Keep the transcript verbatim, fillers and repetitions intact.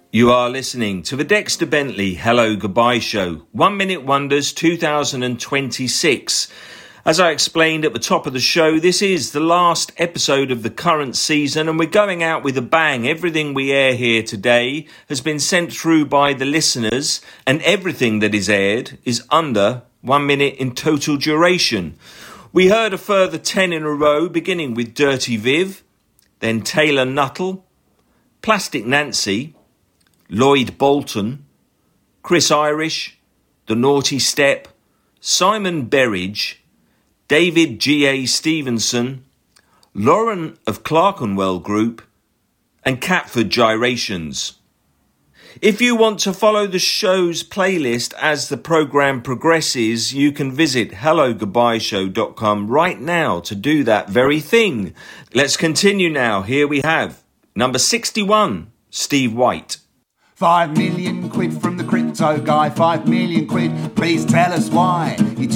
You are listening to the Dexter Bentley Hello Goodbye Show, One Minute Wonders two thousand twenty-six. As I explained at the top of the show, this is the last episode of the current season and we're going out with a bang. Everything we air here today has been sent through by the listeners and everything that is aired is under one minute in total duration. We heard a further ten in a row, beginning with Dirty Viv, then Taylor Nuttall, Plastic Nancy, Lloyd Bolton, Chris Irish, The Naughty Step, Simon Berridge, David G A Stevenson, Lauren of Clerkenwell Group, and Catford Gyrations. If you want to follow the show's playlist as the programme progresses, you can visit hello goodbye show dot com right now to do that very thing. Let's continue now. Here we have number sixty-one, Steve White. Five million quid from the crypto guy, five million quid, please tell us why. He